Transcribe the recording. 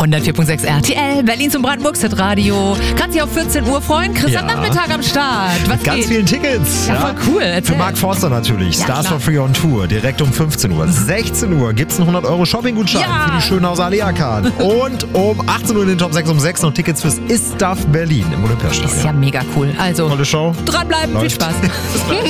104.6 RTL, Berlin zum Brandenburg-Hit-Radio. Kannst dich auf 14 Uhr freuen. Chris am Nachmittag am Start. Was Ganz geht? vielen Tickets. Ja, voll cool. Erzähl. Für Mark Forster natürlich. Ja, Stars klar. for Free on Tour. Direkt um 15 Uhr. 16 Uhr gibt es einen 100€ Shopping-Gutschein Ja. für die Schönhauser Alea-Card. Und um 18 Uhr in den Top 6 um 6 noch Tickets fürs Ist Stuff Berlin im Olympiastadion. Ist ja mega cool. Also, Tolle Show. dranbleiben. Viel Läuft. Spaß.